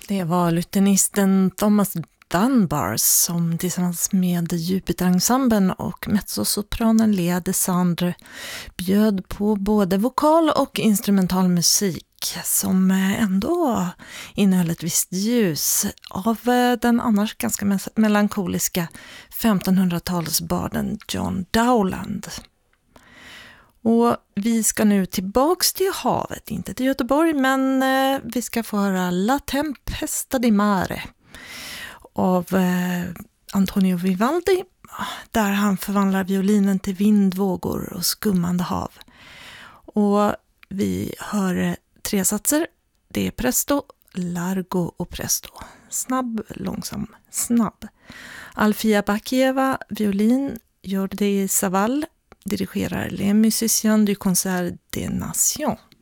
Det var lutenisten Thomas Dunbar som tillsammans med Jupiterensemblen och mezzosopranen Lea Desandre bjöd på både vokal och instrumental musik som ändå innehöll ett visst ljus av den annars ganska melankoliska 1500-talsbarden John Dowland. Och vi ska nu tillbaks till havet, inte till Göteborg, men vi ska få höra La Tempesta di Mare av Antonio Vivaldi, där han förvandlar violinen till vindvågor och skummande hav. Och vi hör 3 satser, det är presto, largo och presto. Snabb, långsam, snabb. Alfia Bakieva, violin, Jordi Savall, dirigerar Les Musiciens du Concert des Nations.